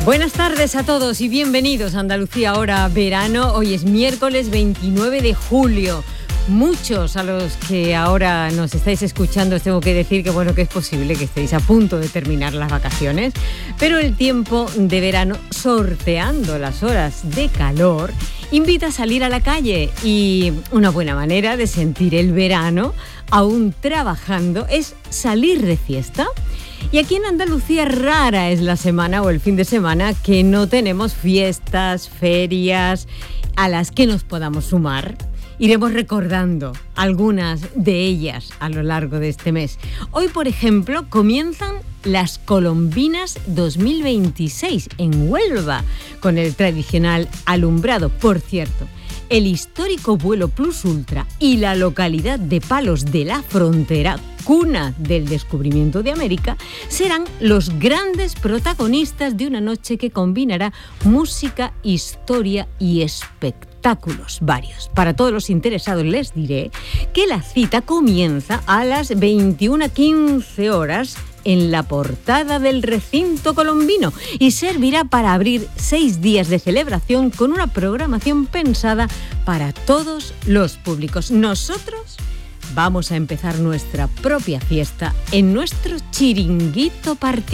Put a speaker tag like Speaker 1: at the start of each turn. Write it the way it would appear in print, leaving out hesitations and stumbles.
Speaker 1: Buenas tardes a todos y bienvenidos a Andalucía Ahora Verano. Hoy es miércoles 29 de julio. Muchos a los que ahora nos estáis escuchando os tengo que decir que bueno, que es posible que estéis a punto de terminar las vacaciones, pero el tiempo de verano, sorteando las horas de calor, invita a salir a la calle, y una buena manera de sentir el verano, aún trabajando, es salir de fiesta. Y aquí en Andalucía rara es la semana o el fin de semana que no tenemos fiestas, ferias a las que nos podamos sumar. Iremos recordando algunas de ellas a lo largo de este mes. Hoy, por ejemplo, comienzan las Colombinas 2026 en Huelva, con el tradicional alumbrado. Por cierto, el histórico vuelo Plus Ultra y la localidad de Palos de la Frontera, cuna del descubrimiento de América, serán los grandes protagonistas de una noche que combinará música, historia y espectáculos varios. Para todos los interesados les diré que la cita comienza a las 21:15 horas en la portada del recinto colombino y servirá para abrir 6 días de celebración con una programación pensada para todos los públicos. Nosotros vamos a empezar nuestra propia fiesta en nuestro chiringuito particular.